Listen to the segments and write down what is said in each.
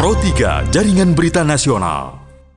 Pro 3 Jaringan Berita Nasional.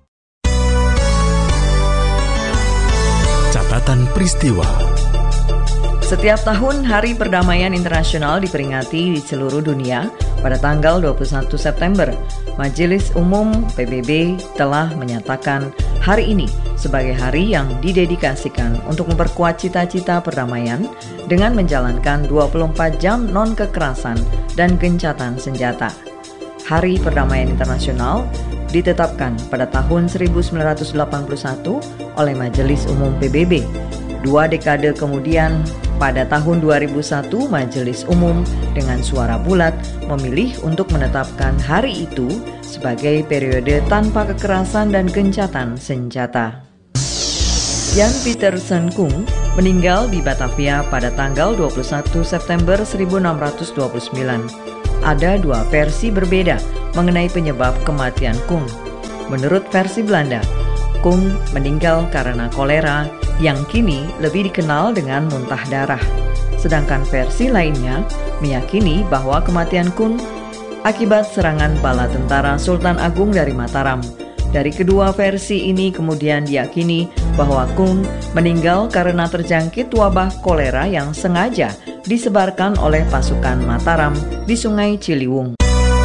Catatan peristiwa. Setiap tahun Hari Perdamaian Internasional diperingati di seluruh dunia pada tanggal 21 September. Majelis Umum PBB telah menyatakan hari ini sebagai hari yang didedikasikan untuk memperkuat cita-cita perdamaian dengan menjalankan 24 jam non-kekerasan dan gencatan senjata. Hari Perdamaian Internasional ditetapkan pada tahun 1981 oleh Majelis Umum PBB. 2 dekade kemudian, pada tahun 2001, Majelis Umum dengan suara bulat memilih untuk menetapkan hari itu sebagai periode tanpa kekerasan dan gencatan senjata. Jan Pieterszoon Koen meninggal di Batavia pada tanggal 21 September 1629. Ada 2 versi berbeda mengenai penyebab kematian Koen. Menurut versi Belanda, Koen meninggal karena kolera yang kini lebih dikenal dengan muntah darah. Sedangkan versi lainnya meyakini bahwa kematian Koen akibat serangan bala tentara Sultan Agung dari Mataram. Dari kedua versi ini kemudian diyakini bahwa Koen meninggal karena terjangkit wabah kolera yang sengaja disebarkan oleh pasukan Mataram di Sungai Ciliwung.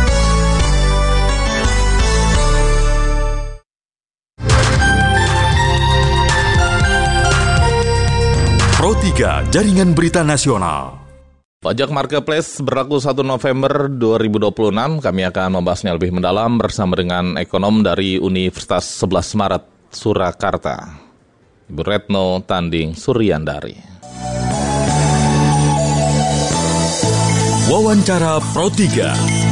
Pro 3 Jaringan Berita Nasional. Pajak Marketplace berlaku 1 November 2026. Kami akan membahasnya lebih mendalam bersama dengan ekonom dari Universitas 11 Maret Surakarta, Ibu Retno Tanding Suryandari. Wawancara Pro 3.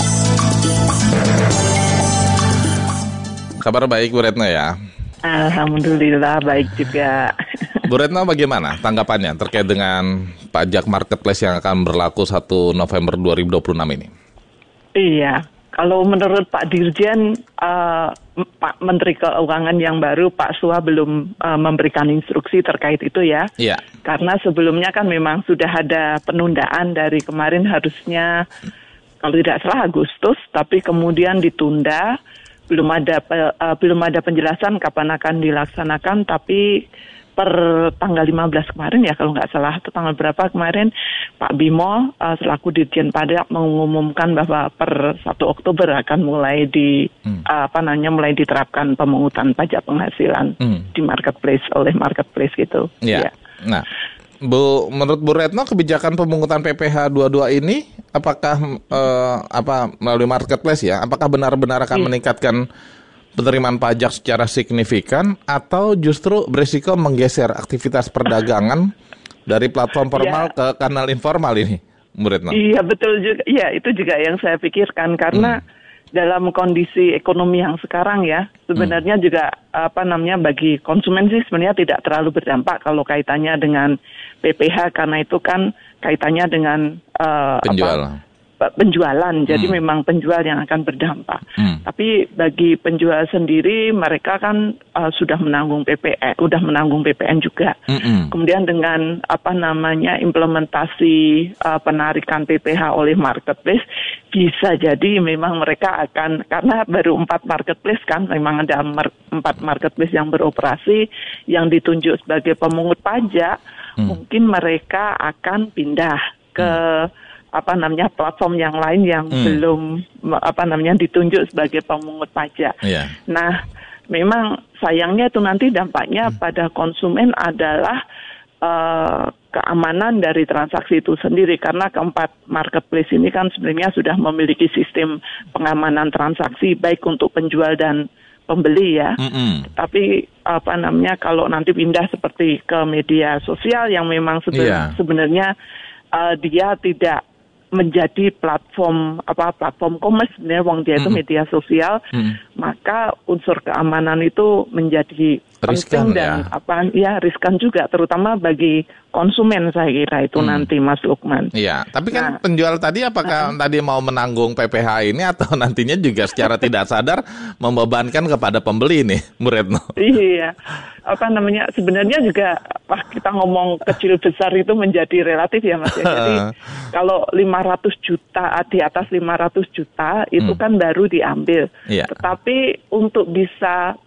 Kabar baik Bu Retno ya? Alhamdulillah baik juga. Bu Retno, bagaimana tanggapannya terkait dengan pajak marketplace yang akan berlaku 1 November 2026 ini? Iya, kalau menurut Pak Dirjen, Pak Menteri Keuangan yang baru, Pak Sua belum memberikan instruksi terkait itu ya. Iya. Karena sebelumnya kan memang sudah ada penundaan dari kemarin, harusnya kalau tidak salah Agustus, tapi kemudian ditunda. Belum ada penjelasan kapan akan dilaksanakan, tapi per tanggal 15 kemarin ya kalau nggak salah, atau tanggal berapa kemarin, Pak Bimo selaku Dirjen Pajak mengumumkan bahwa per 1 Oktober akan mulai mulai diterapkan pemungutan pajak penghasilan di marketplace oleh marketplace gitu. Iya. Ya. Nah, Bu, menurut Bu Retno, kebijakan pemungutan PPh 22 ini apakah melalui marketplace ya, apakah benar-benar akan meningkatkan penerimaan pajak secara signifikan atau justru berisiko menggeser aktivitas perdagangan dari platform formal ke kanal informal ini, Bu Retno? Iya, betul juga. Iya, itu juga yang saya pikirkan karena dalam kondisi ekonomi yang sekarang ya, sebenarnya juga bagi konsumen sih sebenarnya tidak terlalu berdampak kalau kaitannya dengan PPh, karena itu kan kaitannya dengan penjualan. Jadi memang penjual yang akan berdampak. Tapi bagi penjual sendiri mereka kan sudah menanggung PPN juga. Kemudian dengan implementasi penarikan PPh oleh marketplace, bisa jadi memang mereka akan, karena baru 4 marketplace kan, memang ada 4 marketplace yang beroperasi yang ditunjuk sebagai pemungut pajak, mungkin mereka akan pindah ke platform yang lain yang belum ditunjuk sebagai pemungut pajak. Yeah. Nah, memang sayangnya itu nanti dampaknya pada konsumen adalah keamanan dari transaksi itu sendiri, karena keempat marketplace ini kan sebenarnya sudah memiliki sistem pengamanan transaksi baik untuk penjual dan pembeli ya. Tapi kalau nanti pindah seperti ke media sosial yang memang sebenarnya dia tidak menjadi platform commerce, sebenarnya dia itu media sosial, maka unsur keamanan itu menjadi riskan dan riskan juga, terutama bagi konsumen saya kira itu nanti Mas Lukman. Iya, tapi kan penjual tadi apakah tadi mau menanggung PPh ini atau nantinya juga secara tidak sadar membebankan kepada pembeli nih, Bu Retno? Iya, sebenarnya juga kita ngomong kecil besar itu menjadi relatif ya Mas. Jadi kalau 500 juta, di atas 500 juta itu kan baru diambil. Tetapi untuk bisa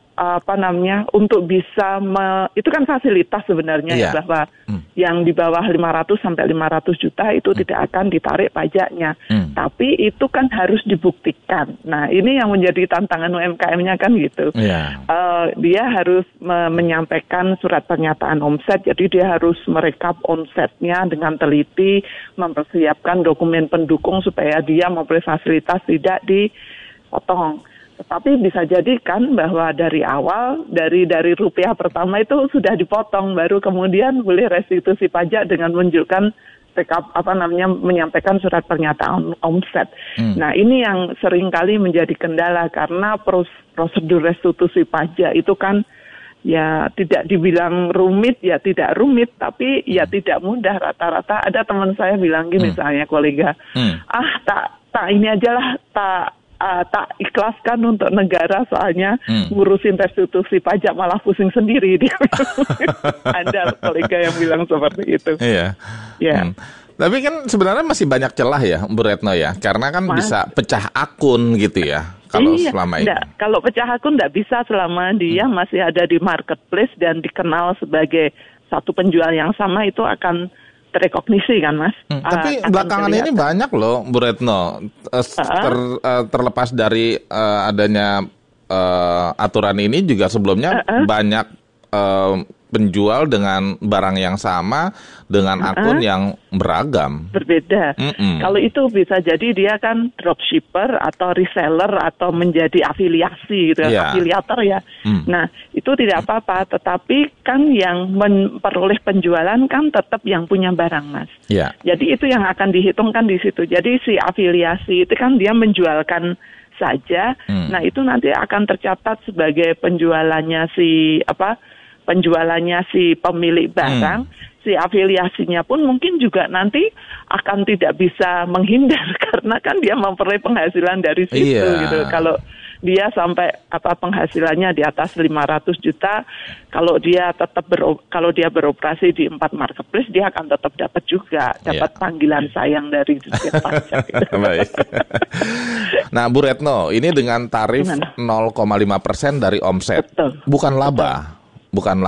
itu kan fasilitas sebenarnya ya, bahwa yang di bawah 500 sampai 500 juta itu tidak akan ditarik pajaknya. Tapi itu kan harus dibuktikan. Nah, ini yang menjadi tantangan UMKM-nya kan gitu. Dia harus menyampaikan surat pernyataan omset, jadi dia harus merekap omsetnya dengan teliti, mempersiapkan dokumen pendukung supaya dia memperoleh fasilitas tidak dipotong. Tetapi bisa jadi kan bahwa dari awal, dari rupiah pertama itu sudah dipotong, baru kemudian boleh restitusi pajak dengan menunjukkan menyampaikan surat pernyataan omset. Nah, ini yang seringkali menjadi kendala karena prosedur restitusi pajak itu kan ya tidak dibilang rumit, ya tidak rumit, tapi ya tidak mudah. Rata-rata ada teman saya bilang gini, misalnya kolega, tak ini aja lah, tak ikhlaskan untuk negara soalnya ngurusin restitusi pajak malah pusing sendiri dia. Ada kolega yang bilang seperti itu. Iya. Tapi kan sebenarnya masih banyak celah ya, Bu Retno ya, karena kan bisa pecah akun gitu ya. Kalau selama ini. Kalau pecah akun nggak bisa selama dia masih ada di marketplace dan dikenal sebagai satu penjual yang sama, itu akan terekognisi kan Mas. Tapi belakangan ini banyak loh Bu Retno, terlepas dari adanya aturan ini juga sebelumnya banyak penjual dengan barang yang sama dengan akun yang beragam. Berbeda. Kalau itu bisa jadi dia kan dropshipper atau reseller atau menjadi afiliasi gitu, afiliator ya. Nah, itu tidak apa-apa, tetapi kan yang memperoleh penjualan kan tetap yang punya barang Mas. Jadi itu yang akan dihitungkan di situ. Jadi si afiliasi itu kan dia menjualkan saja. Nah, itu nanti akan tercatat sebagai penjualannya si pemilik barang, si afiliasinya pun mungkin juga nanti akan tidak bisa menghindar karena kan dia memperoleh penghasilan dari situ gitu. Kalau dia sampai penghasilannya di atas 500 juta, kalau dia beroperasi di 4 marketplace, dia akan tetap dapat panggilan sayang dari Dirjen Pajak. Baik. Nah, Bu Retno, ini dengan tarif 0,5% dari omset. Betul. Bukan laba. Bukan.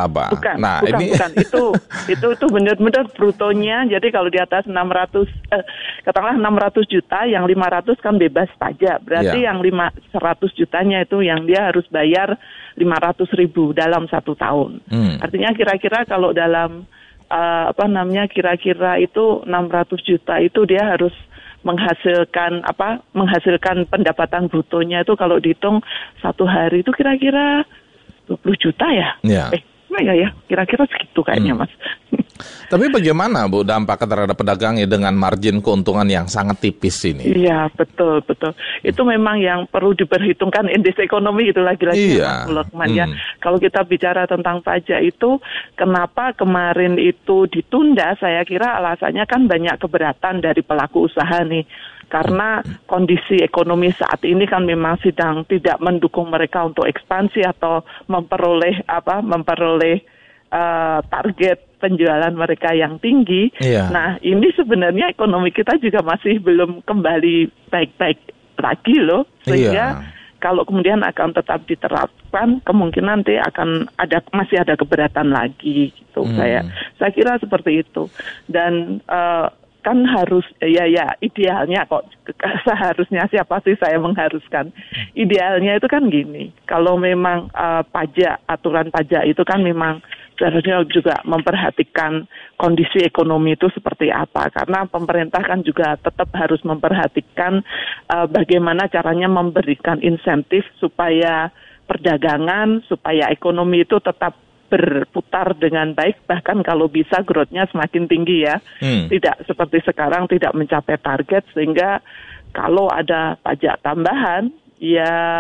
Itu benar-benar brutonya. Jadi kalau di atas katakanlah 600 juta, yang 500 kan bebas pajak. Berarti yang 100 jutanya itu yang dia harus bayar 500.000 dalam 1 tahun. Artinya kira-kira kalau dalam kira-kira itu 600 juta itu dia harus menghasilkan pendapatan brutonya itu kalau dihitung 1 hari itu kira-kira 20 juta ya? Kira-kira segitu kayaknya Mas. Tapi bagaimana Bu dampaknya terhadap pedagangnya dengan margin keuntungan yang sangat tipis ini? Iya, betul. Itu memang yang perlu diperhitungkan indeks ekonomi itu lagi-lagi Mas Lukman ya. Kalau kita bicara tentang pajak itu, kenapa kemarin itu ditunda? Saya kira alasannya kan banyak keberatan dari pelaku usaha nih. Karena kondisi ekonomi saat ini kan memang sedang tidak mendukung mereka untuk ekspansi atau memperoleh target penjualan mereka yang tinggi. Nah, ini sebenarnya ekonomi kita juga masih belum kembali baik-baik lagi loh. Sehingga kalau kemudian akan tetap diterapkan, kemungkinan nanti masih ada keberatan lagi gitu. Saya kira seperti itu. Dan kan harus idealnya kok seharusnya siapa sih saya mengharuskan. Idealnya itu kan gini, kalau memang aturan pajak itu kan memang seharusnya juga memperhatikan kondisi ekonomi itu seperti apa, karena pemerintah kan juga tetap harus memperhatikan bagaimana caranya memberikan insentif supaya perdagangan, supaya ekonomi itu tetap berputar dengan baik, bahkan kalau bisa growth-nya semakin tinggi ya. Tidak seperti sekarang tidak mencapai target, sehingga kalau ada pajak tambahan ya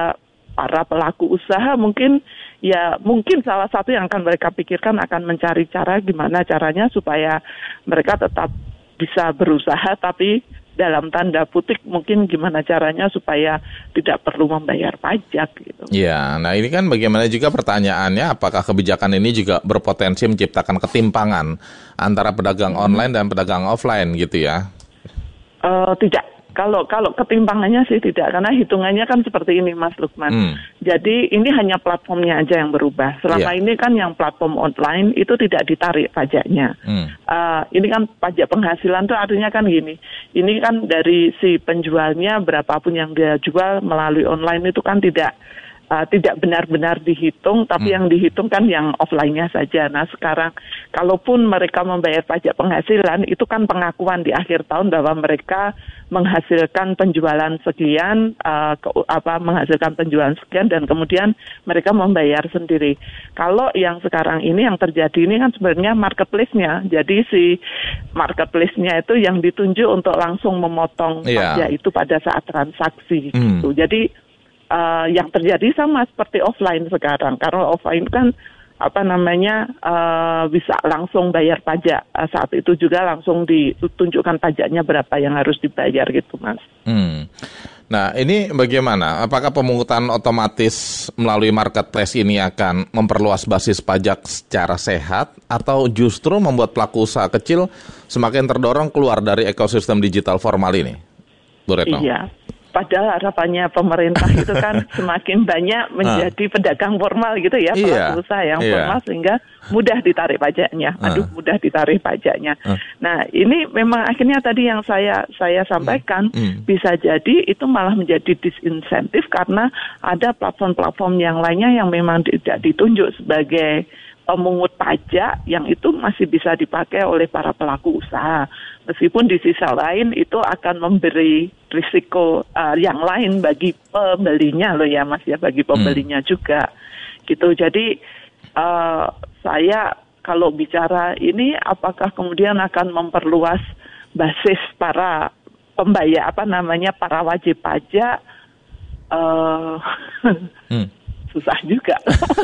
para pelaku usaha mungkin salah satu yang akan mereka pikirkan akan mencari cara gimana caranya supaya mereka tetap bisa berusaha, tapi dalam tanda kutip mungkin gimana caranya supaya tidak perlu membayar pajak gitu. Ya, nah ini kan bagaimana juga pertanyaannya, apakah kebijakan ini juga berpotensi menciptakan ketimpangan antara pedagang online dan pedagang offline gitu ya? Tidak. Kalau ketimpangannya sih tidak, karena hitungannya kan seperti ini, Mas Lukman. Jadi ini hanya platformnya aja yang berubah. Selama ini kan yang platform online itu tidak ditarik pajaknya. Ini kan pajak penghasilan tuh artinya kan gini. Ini kan dari si penjualnya berapapun yang dia jual melalui online itu kan tidak benar-benar dihitung, tapi yang dihitung kan yang offline-nya saja. Nah sekarang, kalaupun mereka membayar pajak penghasilan, itu kan pengakuan di akhir tahun bahwa mereka menghasilkan penjualan sekian, menghasilkan penjualan sekian, dan kemudian mereka membayar sendiri. Kalau yang sekarang ini yang terjadi ini kan sebenarnya marketplace-nya. Jadi si marketplace-nya itu yang ditunjuk untuk langsung memotong pajak itu pada saat transaksi. Gitu. Jadi yang terjadi sama seperti offline sekarang. Karena offline kan bisa langsung bayar pajak. Saat itu juga langsung ditunjukkan pajaknya berapa yang harus dibayar gitu, Mas. Nah, ini bagaimana? Apakah pemungutan otomatis melalui marketplace ini akan memperluas basis pajak secara sehat atau justru membuat pelaku usaha kecil semakin terdorong keluar dari ekosistem digital formal ini? Bu Retno. Iya. Padahal harapannya pemerintah itu kan semakin banyak menjadi pedagang formal gitu ya, pelaku usaha yang formal sehingga mudah ditarik pajaknya. Mudah ditarik pajaknya. Nah, ini memang akhirnya tadi yang saya sampaikan bisa jadi itu malah menjadi disinsentif karena ada platform-platform yang lainnya yang memang tidak ditunjuk sebagai pemungut pajak yang itu masih bisa dipakai oleh para pelaku usaha. Meskipun di sisi lain itu akan memberi risiko yang lain bagi pembelinya loh ya Mas ya, bagi pembelinya juga. Gitu. Jadi saya kalau bicara ini apakah kemudian akan memperluas basis para pembayar para wajib pajak? Susah juga.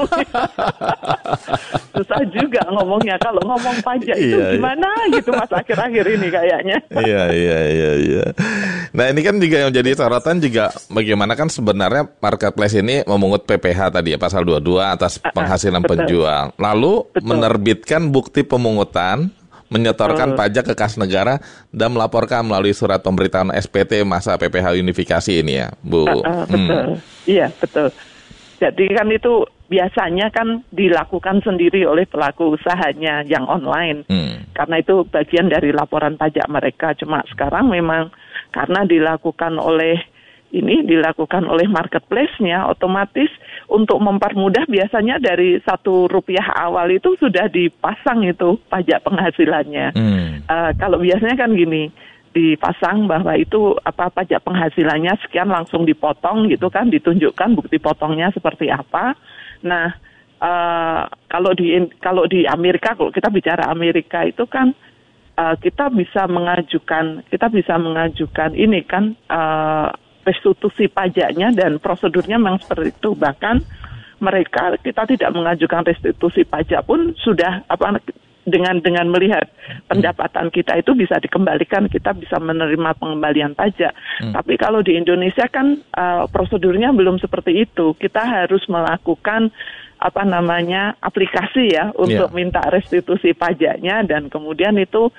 Susah juga ngomongnya. Kalau ngomong pajak itu gimana gitu Mas akhir-akhir ini kayaknya. Iya. Nah ini kan juga yang jadi sorotan juga bagaimana kan sebenarnya marketplace ini memungut PPh tadi ya, pasal 22 atas penghasilan penjual. Lalu menerbitkan bukti pemungutan, menyetorkan pajak ke kas negara dan melaporkan melalui surat pemberitahuan SPT masa PPh unifikasi ini ya, Bu. Betul. Iya, betul. Jadi kan itu biasanya kan dilakukan sendiri oleh pelaku usahanya yang online. Karena itu bagian dari laporan pajak mereka. Cuma sekarang memang karena dilakukan oleh marketplace-nya, otomatis untuk mempermudah biasanya dari Rp1 awal itu sudah dipasang itu pajak penghasilannya. Kalau biasanya kan gini, dipasang bahwa itu pajak penghasilannya sekian langsung dipotong gitu kan, ditunjukkan bukti potongnya seperti apa. Nah, kalau di Amerika, kalau kita bicara Amerika itu kan kita bisa mengajukan ini kan restitusi pajaknya dan prosedurnya memang seperti itu. Bahkan kita tidak mengajukan restitusi pajak pun sudah dengan melihat pendapatan kita itu bisa dikembalikan, kita bisa menerima pengembalian pajak. Tapi kalau di Indonesia kan prosedurnya belum seperti itu. Kita harus melakukan aplikasi ya untuk minta restitusi pajaknya, dan kemudian itu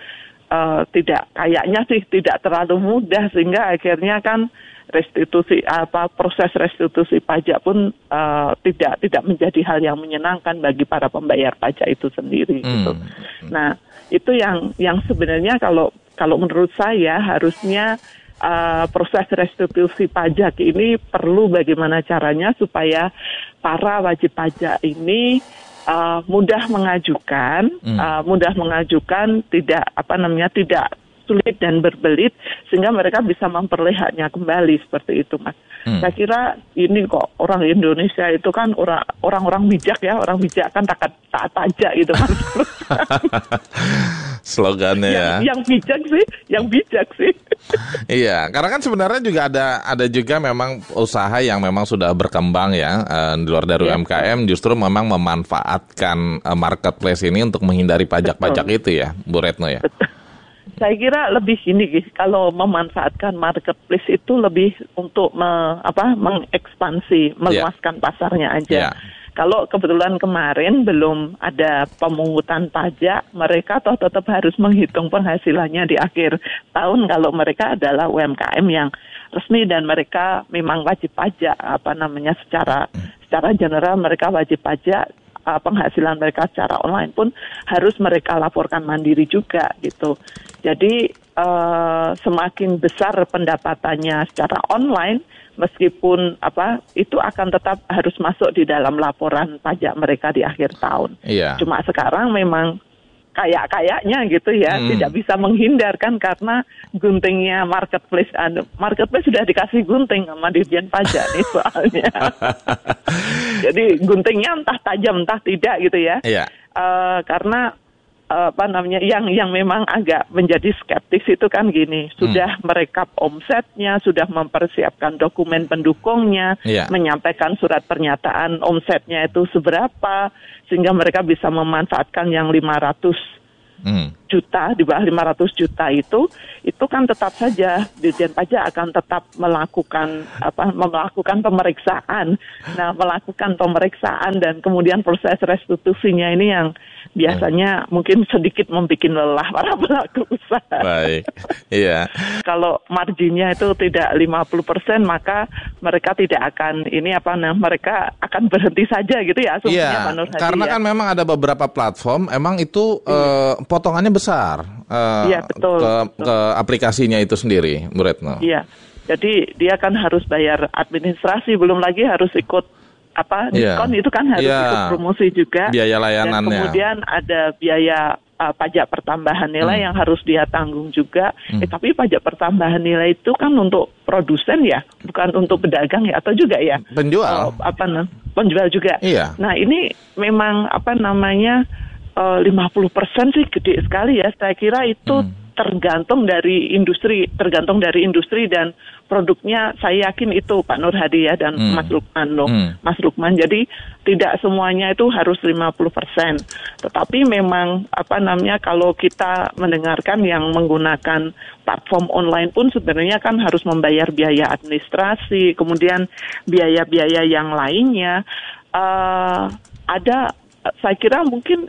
tidak terlalu mudah sehingga akhirnya kan proses restitusi pajak pun tidak menjadi hal yang menyenangkan bagi para pembayar pajak itu sendiri gitu. Nah, itu yang sebenarnya kalau menurut saya harusnya proses restitusi pajak ini perlu bagaimana caranya supaya para wajib pajak ini mudah mengajukan, tidak sulit dan berbelit sehingga mereka bisa memperlihatnya kembali seperti itu, Mas. Saya kira ini kok orang Indonesia itu kan orang-orang bijak ya, orang bijak kan taat pajak gitu, Mas. Slogannya ya. Yang bijak sih. Iya, karena kan sebenarnya juga ada juga memang usaha yang memang sudah berkembang ya di luar dari UMKM justru memang memanfaatkan marketplace ini untuk menghindari pajak-pajak itu ya, Bu Retno ya. Betul. Saya kira lebih ini, kalau memanfaatkan marketplace itu lebih untuk mengekspansi, meluaskan pasarnya aja. Kalau kebetulan kemarin belum ada pemungutan pajak, mereka tetap harus menghitung penghasilannya di akhir tahun kalau mereka adalah UMKM yang resmi dan mereka memang wajib pajak, secara general mereka wajib pajak. Penghasilan mereka secara online pun harus mereka laporkan mandiri juga gitu. Jadi semakin besar pendapatannya secara online, meskipun itu akan tetap harus masuk di dalam laporan pajak mereka di akhir tahun. Iya. Cuma sekarang memang kayaknya gitu ya, tidak bisa menghindarkan karena guntingnya marketplace sudah dikasih gunting sama Dirjen Pajak nih soalnya. Jadi guntingnya entah tajam entah tidak gitu ya. Iya. Karena yang memang agak menjadi skeptis itu kan gini, sudah merekap omsetnya, sudah mempersiapkan dokumen pendukungnya, menyampaikan surat pernyataan omsetnya itu seberapa, sehingga mereka bisa memanfaatkan yang 500 juta, di bawah 500 juta itu kan tetap saja Dirjen Pajak akan tetap melakukan pemeriksaan. Nah, melakukan pemeriksaan dan kemudian proses restitusinya ini yang biasanya mungkin sedikit membuat lelah para pelaku usaha. Baik. Iya. Kalau marginnya itu tidak 50%, maka mereka tidak akan mereka akan berhenti saja gitu ya asumsinya, Pak Nur Hadi. Karena kan memang ada beberapa platform emang itu potongannya besar betul. Ke aplikasinya itu sendiri, Bu Retno. Iya, jadi dia kan harus bayar administrasi, belum lagi harus ikut diskon itu kan harus ikut promosi juga. Biaya layanannya. Dan kemudian ada biaya pajak pertambahan nilai yang harus dia tanggung juga. Tapi pajak pertambahan nilai itu kan untuk produsen ya, bukan untuk pedagang ya, atau juga ya? Penjual. Penjual juga. Iya. Nah ini memang 50% sih gede sekali ya. Saya kira itu tergantung dari industri dan produknya. Saya yakin itu Pak Nur Hadi ya dan Mas Lukman. Jadi tidak semuanya itu harus 50%. Tetapi memang kalau kita mendengarkan yang menggunakan platform online pun sebenarnya kan harus membayar biaya administrasi, kemudian biaya-biaya yang lainnya. Saya kira mungkin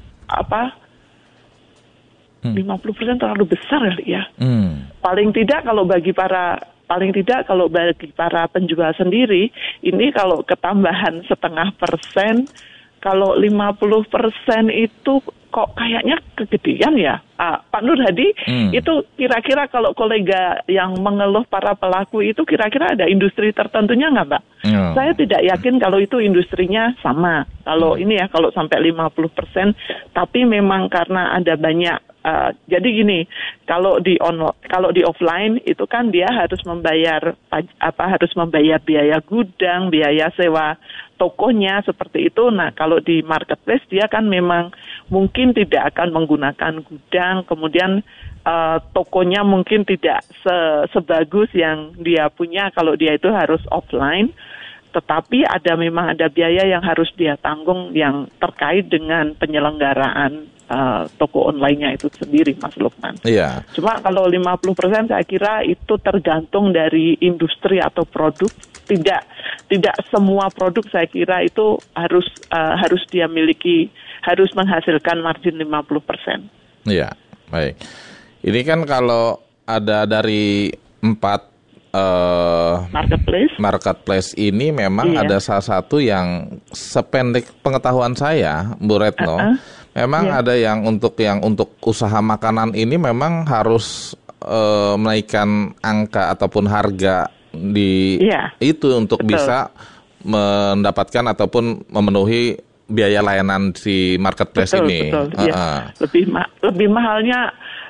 50% terlalu besar kali ya. Paling tidak kalau bagi para penjual sendiri, ini kalau ketambahan 0,5%, kalau 50% itu kok kayaknya kegedean ya. Pak Nur Hadi, itu kira-kira kalau kolega yang mengeluh para pelaku itu kira-kira ada industri tertentunya nggak, Mbak? Saya tidak yakin kalau itu industrinya sama. Kalau kalau sampai 50%, tapi memang karena ada banyak. Jadi gini, kalau di offline itu kan dia harus membayar biaya gudang, biaya sewa tokonya seperti itu. Nah, kalau di marketplace dia kan memang mungkin tidak akan menggunakan gudang, kemudian tokonya mungkin tidak sebagus yang dia punya kalau dia itu harus offline. Tetapi memang ada biaya yang harus dia tanggung yang terkait dengan penyelenggaraan toko online-nya itu sendiri, Mas Lukman. Iya. Cuma kalau 50% saya kira itu tergantung dari industri atau produk. Tidak semua produk saya kira itu harus dia miliki, harus menghasilkan margin 50%. Iya, baik. Ini kan kalau ada dari 4 marketplace ini memang ada salah satu yang sependek pengetahuan saya, Bu Retno, memang ada yang untuk usaha makanan ini memang harus menaikkan angka ataupun harga itu untuk bisa mendapatkan ataupun memenuhi biaya layanan si marketplace ini. Betul. Lebih mahalnya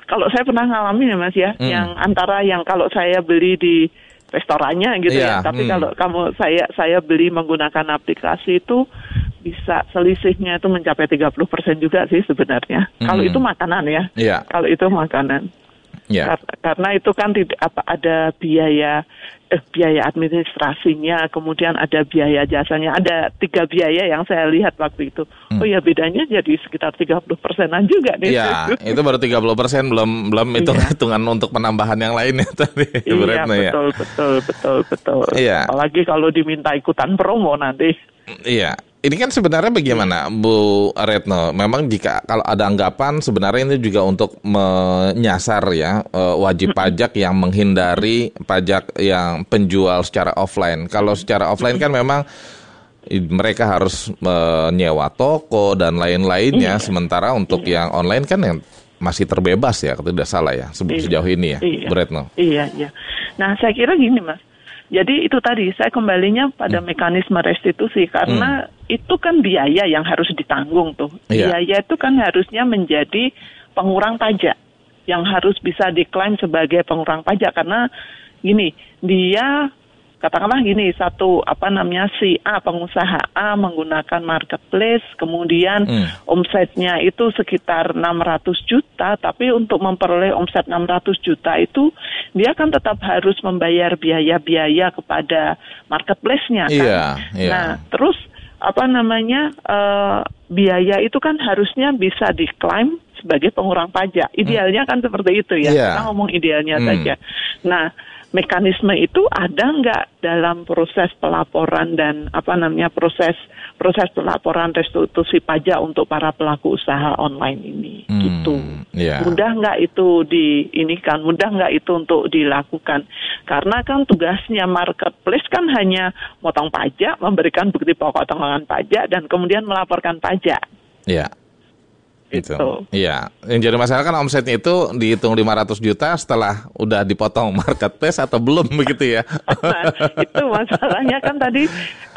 kalau saya pernah ngalamin ya Mas ya, yang antara yang kalau saya beli di restorannya gitu ya, tapi kalau saya beli menggunakan aplikasi itu bisa selisihnya itu mencapai 30% juga sih sebenarnya. Kalau itu makanan ya, kalau itu makanan. Karena itu kan tidak ada biaya administrasinya, kemudian ada biaya jasanya, ada 3 biaya yang saya lihat waktu itu. Oh ya, bedanya jadi sekitar 30%-an juga nih. Iya, itu baru 30%, belum hitung-hitungan untuk penambahan yang lainnya tadi. Iya, betul. Iya. Apalagi kalau diminta ikutan promo nanti. Iya. Ini kan sebenarnya bagaimana, Bu Retno? Memang jika kalau ada anggapan sebenarnya ini juga untuk menyasar ya wajib pajak yang menghindari pajak yang penjual secara offline. Kalau secara offline kan memang mereka harus menyewa toko dan lain-lainnya. Sementara untuk yang online kan yang masih terbebas ya, kalau tidak salah ya, sejauh ini ya, Bu Retno. Iya. Nah, saya kira gini Mas. Jadi itu tadi saya kembalinya pada mekanisme restitusi karena itu kan biaya yang harus ditanggung tuh. Biaya itu kan harusnya menjadi pengurang pajak yang harus bisa diklaim sebagai pengurang pajak karena gini, dia katakanlah gini, si A, pengusaha A menggunakan marketplace, kemudian omsetnya itu sekitar 600 juta, tapi untuk memperoleh omset 600 juta itu, dia kan tetap harus membayar biaya-biaya kepada marketplace-nya kan. Nah, terus biaya itu kan harusnya bisa diklaim sebagai pengurang pajak. Idealnya kan seperti itu ya, kita ngomong idealnya saja. Nah, mekanisme itu ada nggak dalam proses pelaporan dan proses pelaporan restitusi pajak untuk para pelaku usaha online ini gitu. Mudah nggak itu mudah nggak itu untuk dilakukan karena kan tugasnya marketplace kan hanya motong pajak, memberikan bukti pokok tanggungan pajak dan kemudian melaporkan pajak. Itu. Iya, yang jadi masalah kan omsetnya itu dihitung 500 juta setelah udah dipotong marketplace atau belum begitu ya. Nah, itu masalahnya kan tadi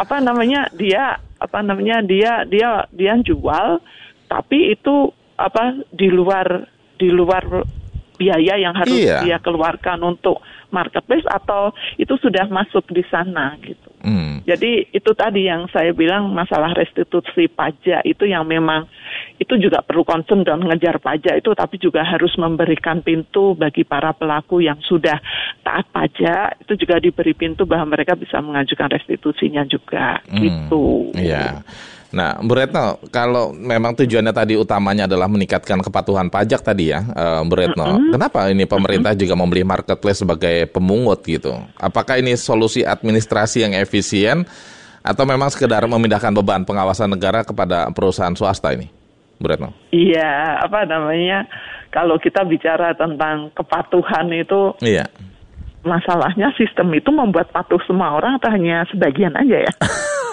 dia jual tapi itu di luar biaya yang harus dia keluarkan untuk marketplace atau itu sudah masuk di sana gitu. Jadi itu tadi yang saya bilang masalah restitusi pajak itu yang memang itu juga perlu concern dan ngejar pajak itu, tapi juga harus memberikan pintu bagi para pelaku yang sudah taat pajak itu juga diberi pintu bahwa mereka bisa mengajukan restitusinya juga gitu. Iya. Nah, Bu Retno, kalau memang tujuannya tadi utamanya adalah meningkatkan kepatuhan pajak tadi ya, Bu Retno, kenapa ini pemerintah juga membeli marketplace sebagai pemungut gitu? Apakah ini solusi administrasi yang efisien atau memang sekedar memindahkan beban pengawasan negara kepada perusahaan swasta ini, Bu Retno? Iya, kalau kita bicara tentang kepatuhan itu, masalahnya sistem itu membuat patuh semua orang atau hanya sebagian aja ya?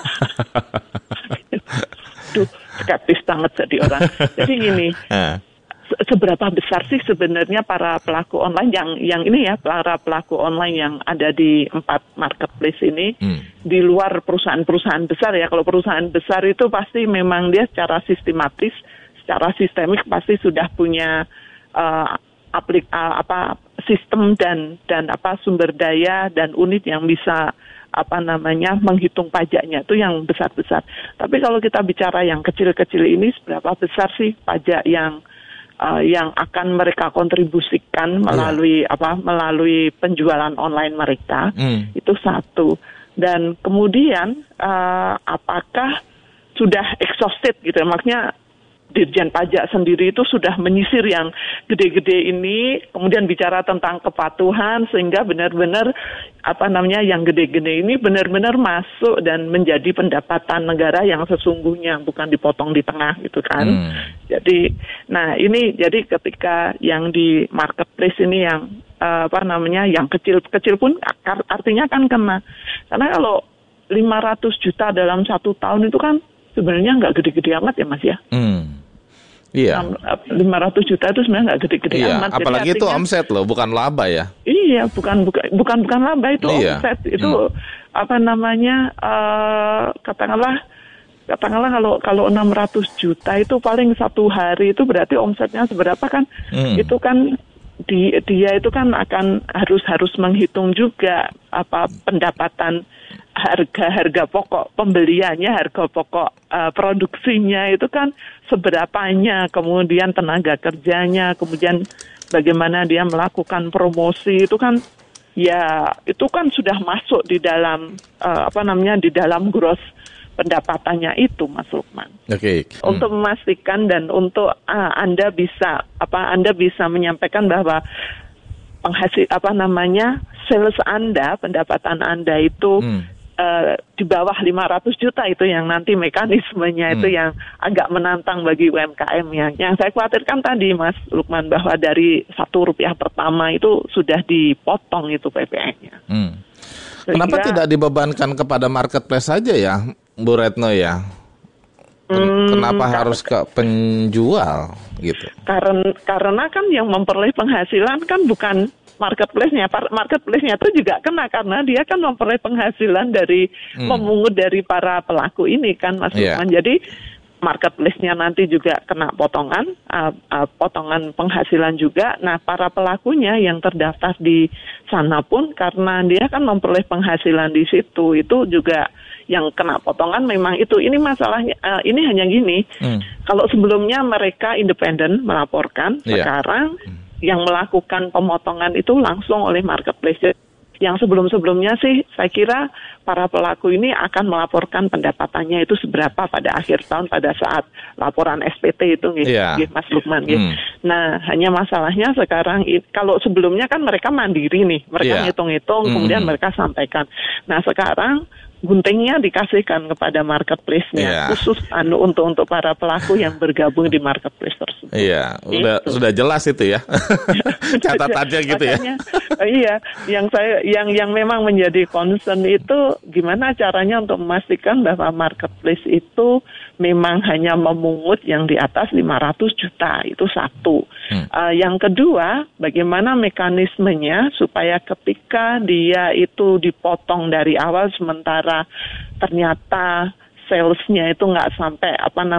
Skeptis banget jadi orang. Jadi gini, seberapa besar sih sebenarnya para pelaku online para pelaku online yang ada di 4 marketplace ini di luar perusahaan-perusahaan besar ya. Kalau perusahaan besar itu pasti memang dia secara sistematis, secara sistemik pasti sudah punya sistem dan sumber daya dan unit yang bisa menghitung pajaknya itu yang besar-besar. Tapi kalau kita bicara yang kecil-kecil ini, seberapa besar sih pajak yang akan mereka kontribusikan melalui penjualan online mereka? Itu satu. Dan kemudian apakah sudah exhausted gitu? Maksudnya Dirjen Pajak sendiri itu sudah menyisir yang gede-gede ini, kemudian bicara tentang kepatuhan sehingga benar-benar yang gede-gede ini benar-benar masuk dan menjadi pendapatan negara yang sesungguhnya, bukan dipotong di tengah gitu kan. Jadi ketika yang di marketplace ini yang yang kecil-kecil pun artinya kan kena. Karena kalau 500 juta dalam 1 tahun itu kan sebenarnya nggak gede-gede amat ya Mas ya. Iya. 500 juta itu sebenarnya nggak gede-gede amat. Apalagi itu omset loh, bukan laba ya. Iya, bukan laba itu omset. Itu katakanlah katakanlah kalau 600 juta itu paling satu hari itu berarti omsetnya seberapa kan? Itu kan dia itu kan akan harus menghitung juga apa pendapatan harga pokok pembeliannya, harga pokok produksinya itu kan seberapanya, kemudian tenaga kerjanya, kemudian bagaimana dia melakukan promosi itu kan ya itu kan sudah masuk di dalam di dalam gross pendapatannya itu, Mas Lukman. Oke. Untuk memastikan dan untuk Anda bisa menyampaikan bahwa sales Anda, pendapatan Anda itu di bawah 500 juta itu yang nanti mekanismenya itu yang agak menantang bagi UMKM yang saya khawatirkan tadi, Mas Lukman, bahwa dari Rp1 pertama itu sudah dipotong itu PPN-nya. Kenapa tidak dibebankan kepada marketplace saja ya, Bu Retno ya? Kenapa harus ke penjual gitu? Karena kan yang memperoleh penghasilan kan bukan marketplace-nya. Marketplace-nya itu juga kena karena dia kan memperoleh penghasilan dari memungut dari para pelaku ini kan, Mas Lukman. Jadi marketplace-nya nanti juga kena potongan penghasilan juga. Nah, para pelakunya yang terdaftar di sana pun karena dia kan memperoleh penghasilan di situ, itu juga yang kena potongan memang itu. Ini masalahnya, ini hanya gini, kalau sebelumnya mereka independen melaporkan, sekarang yang melakukan pemotongan itu langsung oleh marketplace. Yang sebelum-sebelumnya sih saya kira para pelaku ini akan melaporkan pendapatannya itu seberapa pada akhir tahun pada saat laporan SPT itu Mas Lukman. Nah, hanya masalahnya sekarang kalau sebelumnya kan mereka mandiri nih, mereka ngitung-ngitung kemudian mereka sampaikan. Nah, sekarang guntingnya dikasihkan kepada marketplace-nya khusus untuk para pelaku yang bergabung di marketplace tersebut. Iya, sudah jelas itu ya. Catatannya gitu ya. Iya, yang memang menjadi concern itu gimana caranya untuk memastikan bahwa marketplace itu memang hanya memungut yang di atas 500 juta, itu satu. Yang kedua, bagaimana mekanismenya supaya ketika dia itu dipotong dari awal sementara ternyata salesnya itu nggak sampai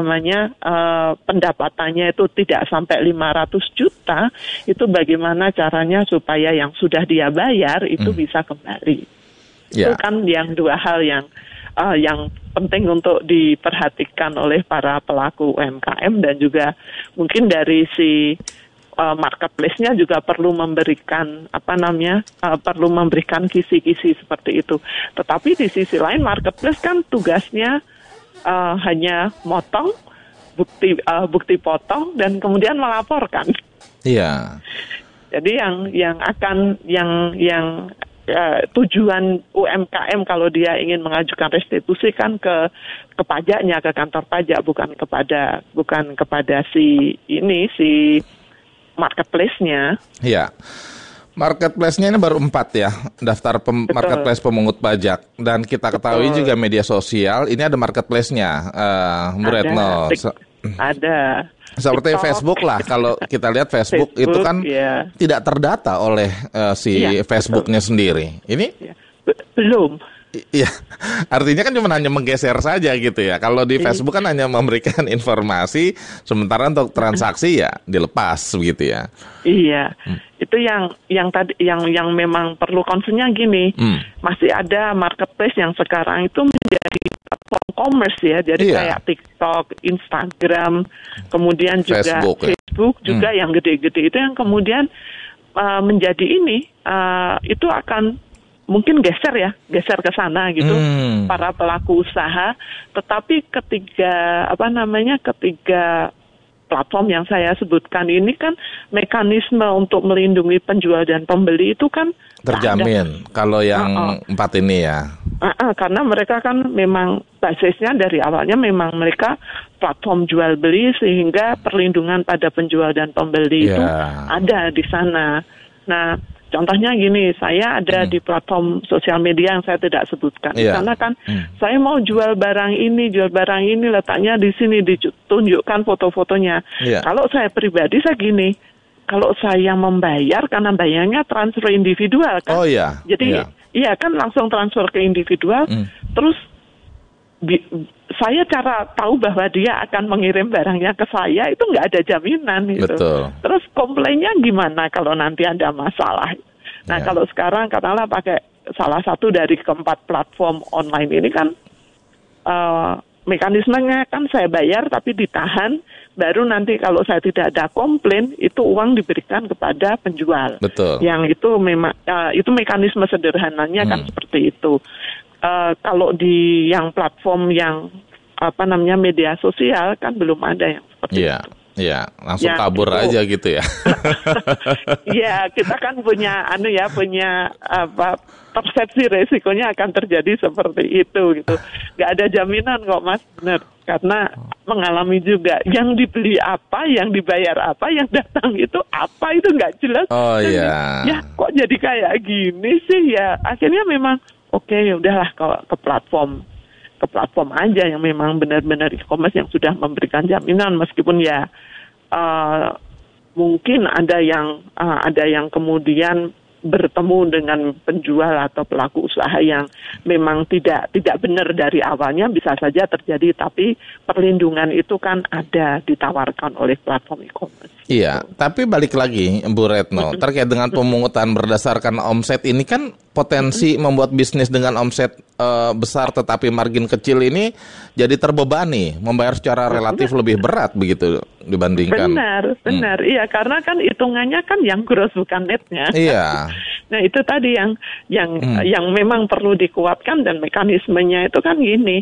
pendapatannya itu tidak sampai 500 juta, itu bagaimana caranya supaya yang sudah dia bayar itu bisa kembali. Itu kan yang dua hal yang penting untuk diperhatikan oleh para pelaku UMKM dan juga mungkin dari si marketplace-nya juga perlu memberikan perlu memberikan kisi-kisi seperti itu. Tetapi di sisi lain marketplace kan tugasnya hanya motong bukti potong dan kemudian melaporkan. Iya. Jadi tujuan UMKM kalau dia ingin mengajukan restitusi kan ke pajaknya, ke kantor pajak, bukan kepada si marketplace-nya. Iya. Marketplace-nya ini baru 4 ya, daftar marketplace pemungut pajak. Dan kita ketahui juga media sosial, ini ada marketplace-nya, Bu Retno. Ada. Seperti TikTok. Facebook lah, kalau kita lihat Facebook itu kan tidak terdata oleh Facebook-nya sendiri. Ini? Belum. Iya, artinya kan cuma hanya menggeser saja gitu ya. Kalau di Facebook kan hanya memberikan informasi, sementara untuk transaksi ya dilepas begitu ya. Iya, itu yang tadi yang memang perlu concernnya gini, masih ada marketplace yang sekarang itu menjadi platform commerce ya, jadi kayak TikTok, Instagram, kemudian juga Facebook juga yang gede-gede itu yang kemudian menjadi itu akan mungkin geser ke sana gitu para pelaku usaha. Tetapi ketiga platform yang saya sebutkan ini kan mekanisme untuk melindungi penjual dan pembeli itu kan terjamin kalau yang 4 ini ya. Karena mereka kan memang basisnya dari awalnya memang mereka platform jual beli sehingga perlindungan pada penjual dan pembeli itu ada di sana. Nah, contohnya gini, saya ada di platform sosial media yang saya tidak sebutkan. Di sana kan saya mau jual barang ini, letaknya di sini, ditunjukkan foto-fotonya. Kalau saya pribadi saya gini, kalau saya membayar karena bayarnya transfer individual kan. Jadi kan langsung transfer ke individual, terus saya cara tahu bahwa dia akan mengirim barangnya ke saya itu nggak ada jaminan gitu. Betul. Terus komplainnya gimana kalau nanti ada masalah? Nah kalau sekarang katakanlah pakai salah satu dari keempat platform online ini kan mekanismenya kan saya bayar tapi ditahan, baru nanti kalau saya tidak ada komplain itu uang diberikan kepada penjual. Betul. Yang itu memang itu mekanisme sederhananya kan seperti itu. Kalau di yang platform yang media sosial kan belum ada yang seperti itu. Iya, langsung kabur itu aja gitu ya. Iya, kita kan punya persepsi resikonya akan terjadi seperti itu gitu. Nggak ada jaminan kok Mas, benar. Karena mengalami juga yang dibeli apa, yang dibayar apa, yang datang itu apa, itu nggak jelas. Oh iya. Ya kok jadi kayak gini sih ya. Akhirnya memang oke, udahlah ke platform aja yang memang benar-benar e-commerce yang sudah memberikan jaminan, meskipun ya mungkin ada yang kemudian bertemu dengan penjual atau pelaku usaha yang memang tidak benar dari awalnya, bisa saja terjadi, tapi perlindungan itu kan ada ditawarkan oleh platform e-commerce. Iya, tapi balik lagi Bu Retno, terkait dengan pemungutan berdasarkan omset ini kan potensi membuat bisnis dengan omset besar tetapi margin kecil ini jadi terbebani, membayar secara relatif lebih berat begitu dibandingkan. Benar. Iya, karena kan hitungannya kan yang gross bukan netnya. Iya. Nah, itu tadi yang memang perlu dikuatkan, dan mekanismenya itu kan gini.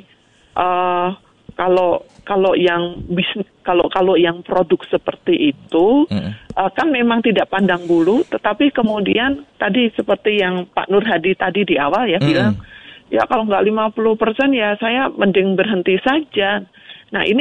Kalau yang produk seperti itu kan memang tidak pandang bulu, tetapi kemudian tadi seperti yang Pak Nur Hadi tadi di awal ya bilang, ya kalau nggak 50% ya saya mending berhenti saja. Nah ini